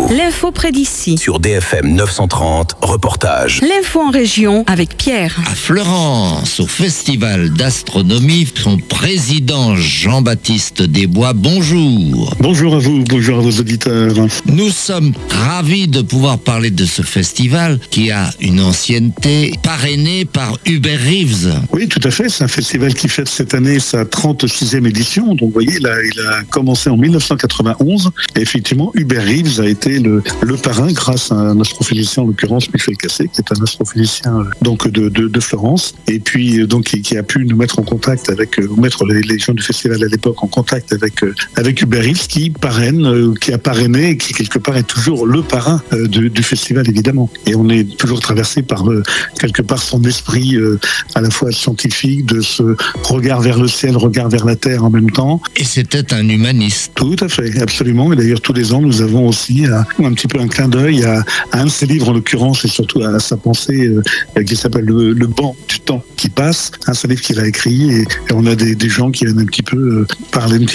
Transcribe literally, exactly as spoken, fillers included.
L'info près d'ici. Sur D F M neuf cent trente, reportage. L'info en région avec Pierre. À Florence, au Festival d'Astronomie, son président Jean-Baptiste Desbois, bonjour. Bonjour à vous, bonjour à vos auditeurs. Nous sommes ravis de pouvoir parler de ce festival qui a une ancienneté, parrainé par Hubert Reeves. Oui, tout à fait, c'est un festival qui fête cette année sa trente-sixième édition. Donc vous voyez, il a, il a commencé en mille neuf cent quatre-vingt-onze. Et effectivement, Hubert Reeves a été le, le parrain grâce à un astrophysicien, en l'occurrence Michel Cassé, qui est un astrophysicien donc de, de, de Florence, et puis donc qui, qui a pu nous mettre en contact avec, euh, mettre les, les gens du festival à l'époque en contact avec euh, avec Hubert Reeves, qui parraine, euh, qui a parrainé, et qui quelque part est toujours le parrain euh, du, du festival évidemment. Et on est toujours traversé par euh, quelque part son esprit euh, à la fois scientifique, de ce regard vers le ciel, regard vers la terre en même temps. Et c'était un humaniste. Tout à fait, absolument. Et d'ailleurs tous les ans nous avons aussi euh, un petit peu un clin d'œil à, à un de ses livres en l'occurrence, et surtout à sa pensée euh, qui s'appelle le, le banc du temps qui passe. Un livre qu'il a écrit, et, et on a des, des gens qui viennent un petit peu euh, parler un petit